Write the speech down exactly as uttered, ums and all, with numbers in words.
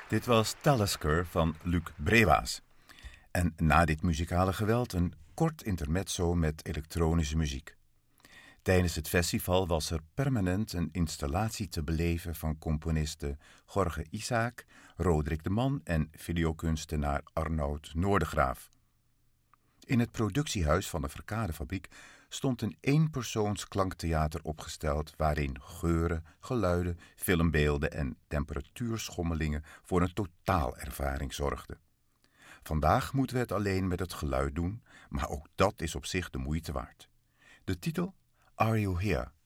Dit was Talisker van Luc Brewaas. En na dit muzikale geweld een kort intermezzo met elektronische muziek. Tijdens het festival was er permanent een installatie te beleven van componisten Jorge Isaac, Roderick de Man en videokunstenaar Arnoud Noordegraaf. In het productiehuis van de Verkadefabriek stond een eenpersoons klanktheater opgesteld waarin geuren, geluiden, filmbeelden en temperatuurschommelingen voor een totaalervaring zorgden. Vandaag moeten we het alleen met het geluid doen, maar ook dat is op zich de moeite waard. De titel Are You Here